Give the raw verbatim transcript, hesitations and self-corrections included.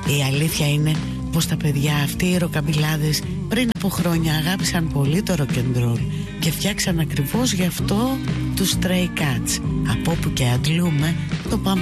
Η αλήθεια είναι πως τα παιδιά αυτοί οι ροκαμπιλάδες πριν από χρόνια αγάπησαν πολύ το ροκεντρόλ και φτιάξαν ακριβώς γι' αυτό τους Stray Cats. Από όπου και αντλούμε το Pump